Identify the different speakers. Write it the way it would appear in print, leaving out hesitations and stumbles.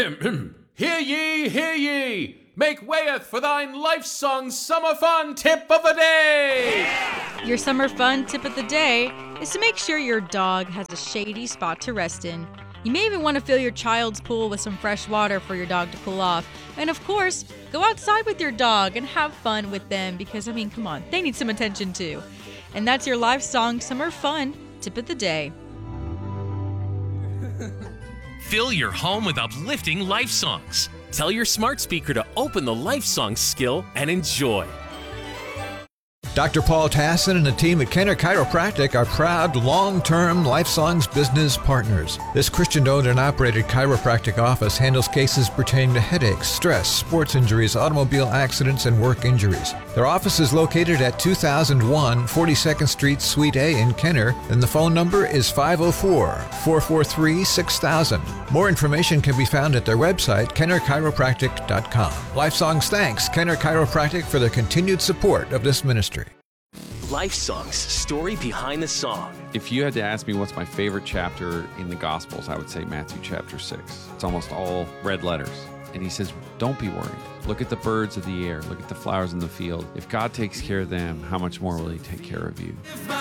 Speaker 1: Hear ye, hear ye! Make wayeth for thine life song summer fun tip of the day!
Speaker 2: Your summer fun tip of the day is to make sure your dog has a shady spot to rest in. You may even want to fill your child's pool with some fresh water for your dog to cool off. And of course, go outside with your dog and have fun with them because, come on, they need some attention too. And that's your live song summer fun tip of the day.
Speaker 3: Fill your home with uplifting life songs.
Speaker 4: Tell your smart speaker to open the Life Songs skill and enjoy.
Speaker 5: Dr. Paul Tassin and the team at Kenner Chiropractic are proud long-term Life Songs business partners. This Christian-owned and operated chiropractic office handles cases pertaining to headaches, stress, sports injuries, automobile accidents, and work injuries. Their office is located at 2001 42nd Street, Suite A in Kenner, and the phone number is 504-443-6000. More information can be found at their website, kennerchiropractic.com. Life Songs thanks Kenner Chiropractic for their continued support of this ministry.
Speaker 4: Life Songs, story behind the song.
Speaker 6: If you had to ask me what's my favorite chapter in the Gospels, I would say Matthew chapter 6. It's almost all red letters. And he says, don't be worried. Look at the birds of the air. Look at the flowers in the field. If God takes care of them, how much more will he take care of you?
Speaker 1: If